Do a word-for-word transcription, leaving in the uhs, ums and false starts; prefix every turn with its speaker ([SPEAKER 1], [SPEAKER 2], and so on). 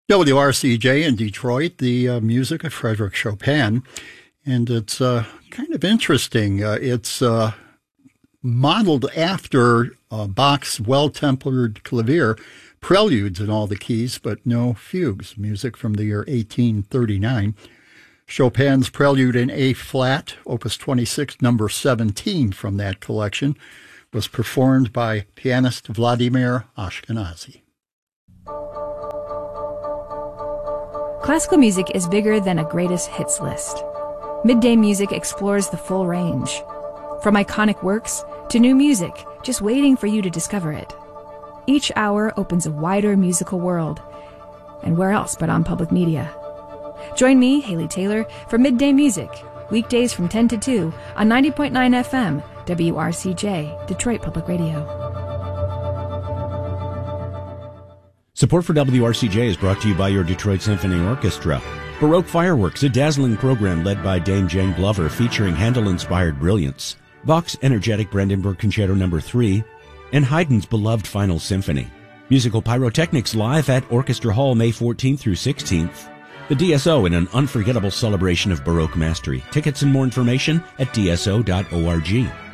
[SPEAKER 1] W R C J in Detroit, the uh, music of Frédéric Chopin. And it's uh, kind of interesting. Uh, it's uh, modeled after uh, Bach's Well-Tempered Clavier, preludes in all the keys, but no fugues, music from the year eighteen thirty-nine. Chopin's Prelude in A-flat, Opus twenty-six, number seventeen from that collection, was performed by pianist Vladimir Ashkenazy.
[SPEAKER 2] Classical music is bigger than a greatest hits list. Midday Music explores the full range. From iconic works to new music, just waiting for you to discover it. Each hour opens a wider musical world. And where else but on public media? Join me, Haley Taylor, for Midday Music, weekdays from ten to two on ninety point nine F M, W R C J, Detroit Public Radio.
[SPEAKER 3] Support for W R C J is brought to you by your Detroit Symphony Orchestra. Baroque Fireworks, a dazzling program led by Dame Jane Glover featuring Handel-inspired brilliance. Bach's energetic Brandenburg Concerto number three, and Haydn's beloved Final Symphony. Musical Pyrotechnics live at Orchestra Hall May fourteenth through sixteenth. The D S O in an unforgettable celebration of Baroque mastery. Tickets and more information at d s o dot org.